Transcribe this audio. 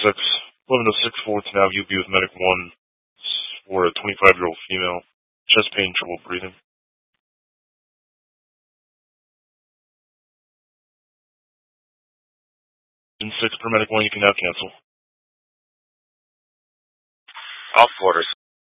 6, 1106 Fourth Nav UB with Medic 1 for a 25-year-old female. Chest pain, trouble breathing. In 6 per Medic 1, you can now cancel. All quarters.